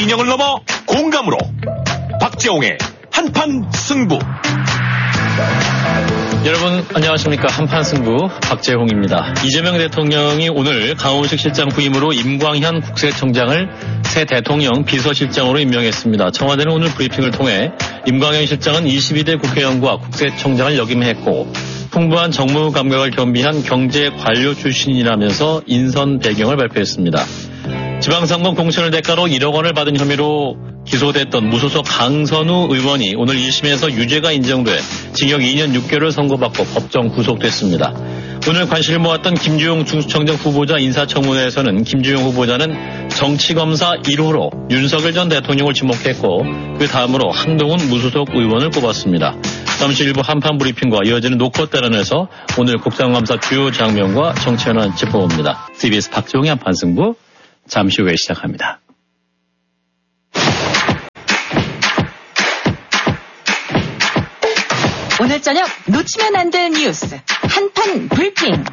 이념을 넘어 공감으로 박재홍의 한판 승부. 여러분 안녕하십니까. 한판 승부 박재홍입니다. 이재명 대통령이 오늘 강원식 실장 부임으로 임광현 국세청장을 새 대통령 비서실장으로 임명했습니다. 청와대는 오늘 브리핑을 통해 임광현 실장은 22대 국회의원과 국세청장을 역임했고 풍부한 정무 감각을 겸비한 경제 관료 출신이라면서 인선 배경을 발표했습니다. 지방선거 공천을 대가로 1억 원을 받은 혐의로 기소됐던 무소속 강선우 의원이 오늘 1심에서 유죄가 인정돼 징역 2년 6개월을 선고받고 법정 구속됐습니다. 오늘 관심을 모았던 김주용 중수청장 후보자 인사청문회에서는 김주용 후보자는 정치검사 1호로 윤석열 전 대통령을 지목했고 그 다음으로 한동훈 무소속 의원을 꼽았습니다. 잠시 일부 한판 브리핑과 이어지는 노컷 대란에서 오늘 국정감사 주요 장면과 정치 현안 짚어봅니다. TBS 박재홍의 한판 승부 잠시 후에 시작합니다. 오늘 저녁 놓치면 안 될 뉴스 한판 브리핑.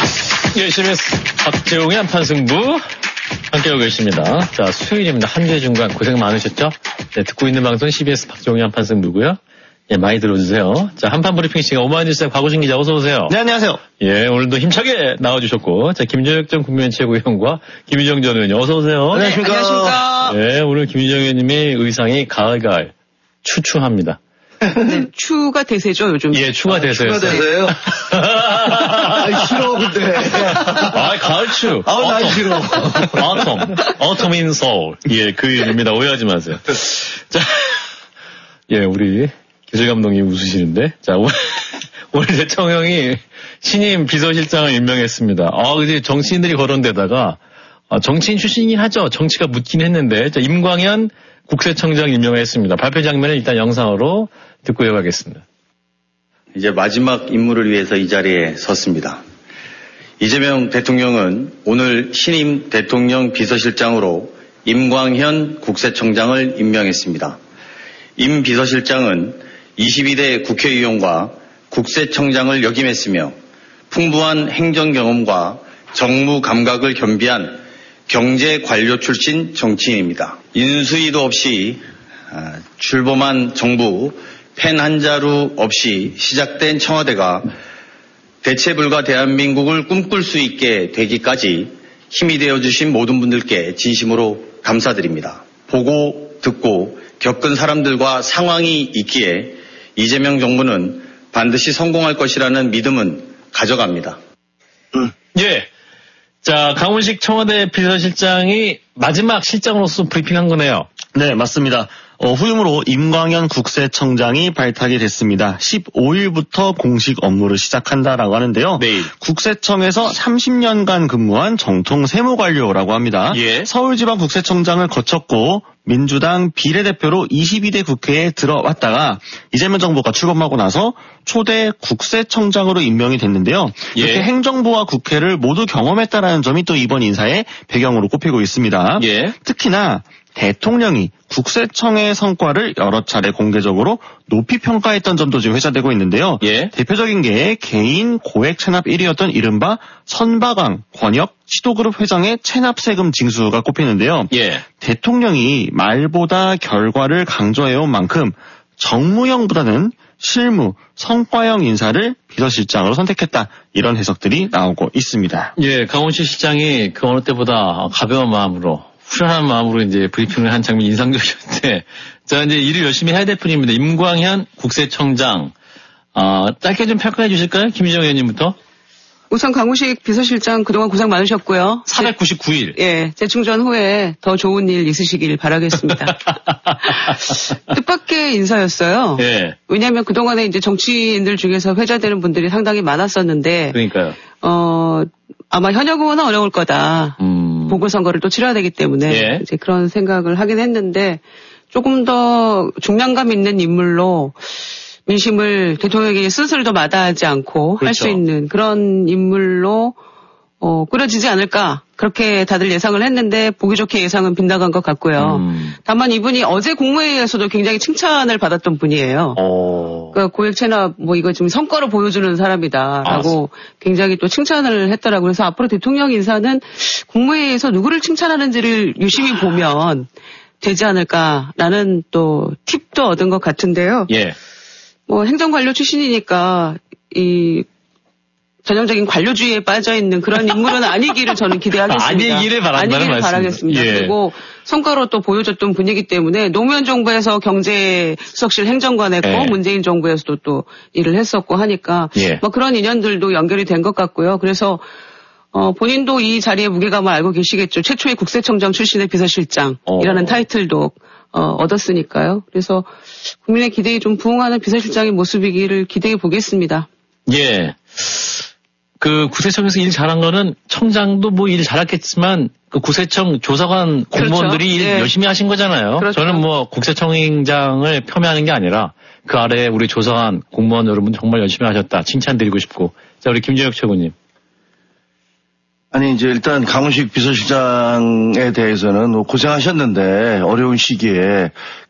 CBS 박재홍의 한판 승부 함께하고 계십니다. 자, 수요일입니다. 한 주의 중간 고생 많으셨죠? 네, 듣고 있는 방송 CBS 박재홍의 한판 승부고요. 예, 많이 들어주세요. 자, 한판 브리핑 시간 오마이뉴스의 곽우신 기자 어서 오세요. 네, 안녕하세요. 예, 오늘도 힘차게 나와주셨고, 자, 김정혁 전 국민의원 최고위원과 김희정 전 의원님 어서 오세요. 안녕하십니까. 네, 안녕하십니까. 예, 오늘 김희정 의원님의 의상이 가을 추추합니다. 네, 추가 대세죠 요즘. 예, 추가 대세였어요. 추가 대세요? 싫어, 근데. 가을추. 난 싫어. Autumn in Seoul. 예, 그 일입니다. 오해하지 마세요. 자, 예, 우리 기술 감독님 웃으시는데. 자, 오늘 대통령이 신임 비서실장을 임명했습니다. 그지 정치인들이 거론되다가, 정치인 출신이긴 하죠. 정치가 묻긴 했는데. 자, 임광현 국세청장 임명했습니다. 발표 장면을 일단 영상으로 듣고 이어가겠습니다. 이제 마지막 임무를 위해서 이 자리에 섰습니다. 이재명 대통령은 오늘 신임 대통령 비서실장으로 임광현 국세청장을 임명했습니다. 임 비서실장은 22대 국회의원과 국세청장을 역임했으며 풍부한 행정 경험과 정무 감각을 겸비한 경제 관료 출신 정치인입니다. 인수위도 없이 출범한 정부 펜 한 자루 없이 시작된 청와대가 대체 불가 대한민국을 꿈꿀 수 있게 되기까지 힘이 되어주신 모든 분들께 진심으로 감사드립니다. 보고 듣고 겪은 사람들과 상황이 있기에 이재명 정부는 반드시 성공할 것이라는 믿음은 가져갑니다. 예. 자, 강훈식 청와대 비서실장이 마지막 실장으로서 브리핑한 거네요. 네, 맞습니다. 후임으로 임광현 국세청장이 발탁이 됐습니다. 15일부터 공식 업무를 시작한다라고 하는데요. 내일. 국세청에서 30년간 근무한 정통 세무관료라고 합니다. 예. 서울지방국세청장을 거쳤고 민주당 비례대표로 22대 국회에 들어왔다가 이재명 정부가 출범하고 나서 초대 국세청장으로 임명이 됐는데요. 이렇게 예. 행정부와 국회를 모두 경험했다라는 점이 또 이번 인사의 배경으로 꼽히고 있습니다. 예. 특히나 대통령이 국세청의 성과를 여러 차례 공개적으로 높이 평가했던 점도 지금 회자되고 있는데요. 예. 대표적인 게 개인 고액 체납 1위였던 이른바 선박왕 권혁 시도그룹 회장의 체납 세금 징수가 꼽히는데요. 예. 대통령이 말보다 결과를 강조해온 만큼 정무형보다는 실무, 성과형 인사를 비서실장으로 선택했다. 이런 해석들이 나오고 있습니다. 예, 강훈식 실장이 그 어느 때보다 가벼운 마음으로 후련한 마음으로 이제 브리핑을 한 장면이 인상적이었는데, 자, 이제 일을 열심히 해야 될 뿐입니다. 임광현 국세청장, 짧게 좀 평가해 주실까요? 김희정 의원님부터. 우선 강훈식 비서실장 그동안 고생 많으셨고요. 499일. 예, 재충전 후에 더 좋은 일 있으시길 바라겠습니다. 뜻밖의 인사였어요. 예. 왜냐하면 그동안에 이제 정치인들 중에서 회자되는 분들이 상당히 많았었는데, 그러니까요. 아마 현역 의원은 어려울 거다. 보궐선거를 또 치러야 되기 때문에 예. 이제 그런 생각을 하긴 했는데 조금 더 중량감 있는 인물로 민심을 대통령에게 스스로도 마다하지 않고 그렇죠. 할 수 있는 그런 인물로 꾸려지지 않을까 그렇게 다들 예상을 했는데 보기 좋게 예상은 빗나간 것 같고요. 다만 이분이 어제 국무회의에서도 굉장히 칭찬을 받았던 분이에요. 그러니까 고액 체납 이거 지금 성과로 보여주는 사람이다라고 굉장히 또 칭찬을 했더라고요. 그래서 앞으로 대통령 인사는 국무회의에서 누구를 칭찬하는지를 유심히 보면 되지 않을까라는 또 팁도 얻은 것 같은데요. 예. 뭐 행정관료 출신이니까 이 전형적인 관료주의에 빠져있는 그런 인물은 아니기를 저는 기대하겠습니다. 아니기를 바란다는 말씀입니다. 바라겠습니다. 예. 그리고 성과로 또 보여줬던 분이기 때문에 노무현 정부에서 경제수석실 행정관 했고 예. 문재인 정부에서도 또 일을 했었고 하니까 예. 뭐 그런 인연들도 연결이 된 것 같고요. 그래서 본인도 이 자리의 무게감을 알고 계시겠죠. 최초의 국세청장 출신의 비서실장이라는 타이틀도 얻었으니까요. 그래서 국민의 기대에 좀 부응하는 비서실장의 모습이기를 기대해 보겠습니다. 예. 그 구세청에서 일 잘한 거는 청장도 뭐 일 잘했겠지만 그 구세청 조사관 공무원들이 그렇죠. 일 예. 열심히 하신 거잖아요. 그렇죠. 저는 뭐 국세청장을 폄훼하는 게 아니라 그 아래 우리 조사관 공무원 여러분 정말 열심히 하셨다. 칭찬드리고 싶고. 자, 우리 김재혁 최고님. 아니, 이제 일단 강훈식 비서실장에 대해서는 고생하셨는데 어려운 시기에